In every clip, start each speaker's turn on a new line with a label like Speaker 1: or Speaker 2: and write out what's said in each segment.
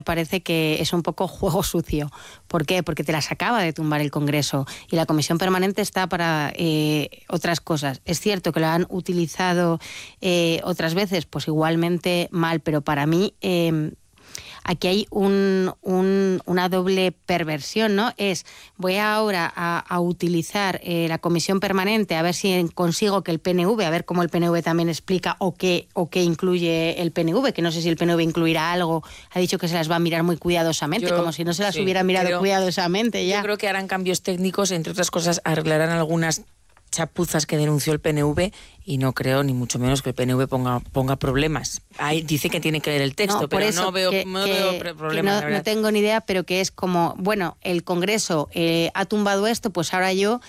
Speaker 1: parece que es un poco juego sucio. ¿Por qué? Porque te las acaba de tumbar el Congreso y la Comisión Permanente está para otras cosas. Es cierto que lo han utilizado otras veces, pues igualmente mal, pero para mí aquí hay una doble perversión, ¿no? Voy ahora a utilizar la Comisión Permanente a ver si consigo que el PNV, a ver cómo el PNV también explica o qué incluye el PNV, que no sé si el PNV incluirá algo, ha dicho que se las va a mirar muy cuidadosamente, como si no se las hubiera mirado cuidadosamente ya.
Speaker 2: Yo creo que harán cambios técnicos, entre otras cosas arreglarán algunas chapuzas que denunció el PNV y no creo ni mucho menos que el PNV ponga problemas. Ahí dice que tiene que leer el texto, pero no veo problemas.
Speaker 1: No tengo ni idea, pero que es como, bueno, el Congreso ha tumbado esto, pues ahora yo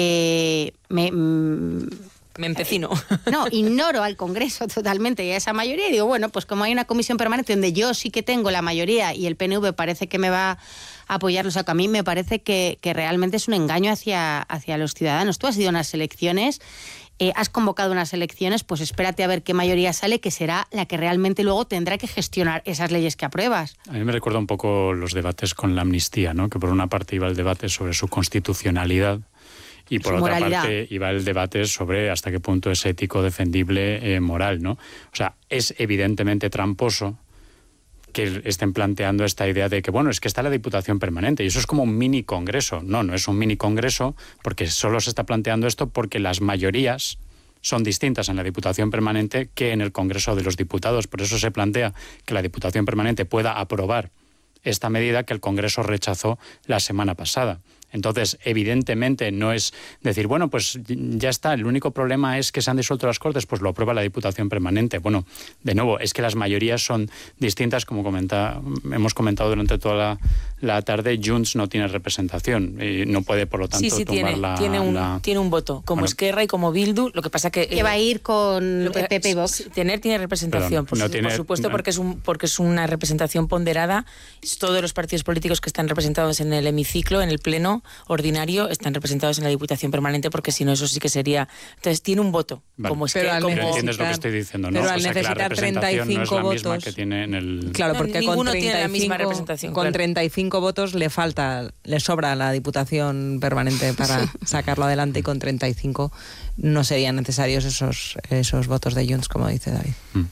Speaker 1: me
Speaker 2: empecino.
Speaker 1: No, ignoro al Congreso totalmente y a esa mayoría y digo, bueno, pues como hay una comisión permanente donde yo sí que tengo la mayoría y el PNV parece que me va a apoyarlo, o sea, que a mí me parece que realmente es un engaño hacia los ciudadanos. Tú has ido a unas elecciones, has convocado unas elecciones, pues espérate a ver qué mayoría sale, que será la que realmente luego tendrá que gestionar esas leyes que apruebas.
Speaker 3: A mí me recuerda un poco los debates con la amnistía, ¿no? Que por una parte iba el debate sobre su constitucionalidad, y por otra parte iba el debate sobre hasta qué punto es ético, defendible, moral, ¿no? O sea, es evidentemente tramposo que estén planteando esta idea de que, bueno, es que está la Diputación Permanente y eso es como un mini congreso. No es un mini congreso porque solo se está planteando esto porque las mayorías son distintas en la Diputación Permanente que en el Congreso de los Diputados. Por eso se plantea que la Diputación Permanente pueda aprobar esta medida que el Congreso rechazó la semana pasada. Entonces, evidentemente, no es decir, bueno, pues ya está, el único problema es que se han disuelto las Cortes, pues lo aprueba la Diputación Permanente. Bueno, de nuevo, es que las mayorías son distintas, como hemos comentado durante toda la tarde. Junts no tiene representación y no puede, por lo tanto, tomar
Speaker 2: tiene un voto, como Esquerra y como Bildu, lo que pasa que
Speaker 1: va a ir con PP y Vox.
Speaker 2: Tiene representación, por supuesto, porque es una representación ponderada. Todos los partidos políticos que están representados en el hemiciclo, en el pleno ordinario, están representados en la Diputación Permanente, porque si no, eso sí que sería... Entonces, tiene un voto.
Speaker 3: Vale.
Speaker 2: Como
Speaker 3: pero entiendes lo que estoy diciendo, ¿no?
Speaker 4: Pero al necesitar 35
Speaker 3: no es la
Speaker 4: votos...
Speaker 3: misma que tiene en el...
Speaker 4: Claro, porque
Speaker 2: ninguno tiene la misma representación.
Speaker 4: Con 35 votos le sobra a la Diputación Permanente para sacarlo adelante, y con 35 no serían necesarios esos votos de Junts, como dice David.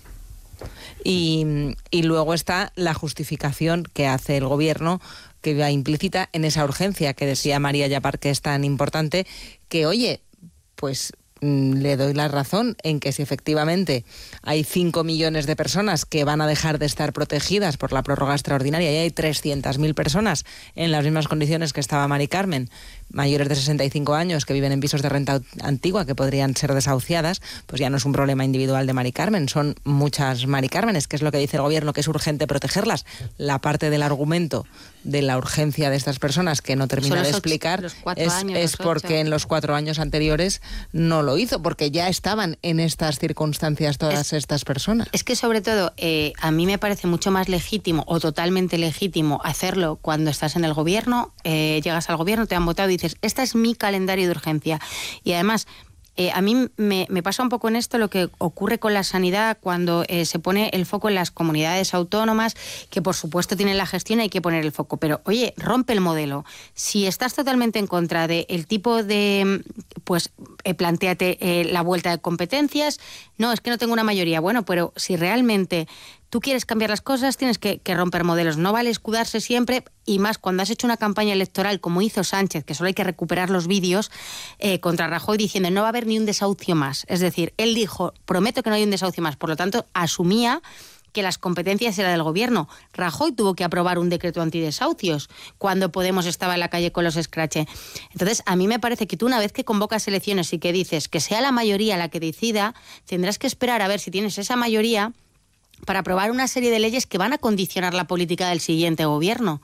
Speaker 4: Y luego está la justificación que hace el Gobierno, que va implícita en esa urgencia que decía María Yapar, que es tan importante, que oye, pues le doy la razón en que si efectivamente hay 5 millones de personas que van a dejar de estar protegidas por la prórroga extraordinaria y hay 300.000 personas en las mismas condiciones que estaba Mari Carmen, mayores de 65 años que viven en pisos de renta antigua que podrían ser desahuciadas, pues ya no es un problema individual de Mari Carmen, son muchas Mari Cármenes, que es lo que dice el Gobierno, que es urgente protegerlas. La parte del argumento de la urgencia de estas personas que no termina de explicar es porque en los 4 años anteriores no lo hizo, porque ya estaban en estas circunstancias todas estas personas.
Speaker 1: Es que sobre todo a mí me parece mucho más legítimo o totalmente legítimo hacerlo cuando estás en el Gobierno, llegas al Gobierno, te han votado y dices, este es mi calendario de urgencia. Y además, a mí me pasa un poco en esto lo que ocurre con la sanidad cuando se pone el foco en las comunidades autónomas, que por supuesto tienen la gestión, hay que poner el foco, pero oye, rompe el modelo. Si estás totalmente en contra del tipo de, pues plantéate la vuelta de competencias, no, es que no tengo una mayoría, bueno, pero si realmente tú quieres cambiar las cosas, tienes que romper modelos. No vale escudarse siempre, y más cuando has hecho una campaña electoral como hizo Sánchez, que solo hay que recuperar los vídeos, contra Rajoy, diciendo no va a haber ni un desahucio más. Es decir, él dijo, prometo que no hay un desahucio más. Por lo tanto, asumía que las competencias eran del Gobierno. Rajoy tuvo que aprobar un decreto antidesahucios cuando Podemos estaba en la calle con los escrache. Entonces, a mí me parece que tú, una vez que convocas elecciones y que dices que sea la mayoría la que decida, tendrás que esperar a ver si tienes esa mayoría para aprobar una serie de leyes que van a condicionar la política del siguiente Gobierno.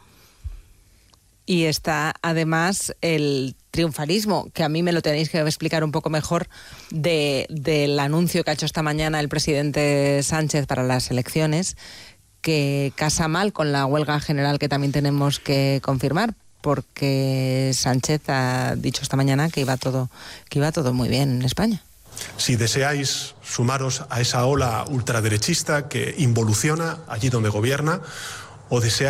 Speaker 4: Y está además el triunfalismo, que a mí me lo tenéis que explicar un poco mejor, del anuncio que ha hecho esta mañana el presidente Sánchez para las elecciones, que casa mal con la huelga general que también tenemos que confirmar, porque Sánchez ha dicho esta mañana que iba todo muy bien en España.
Speaker 5: Si deseáis sumaros a esa ola ultraderechista que involuciona allí donde gobierna, o deseáis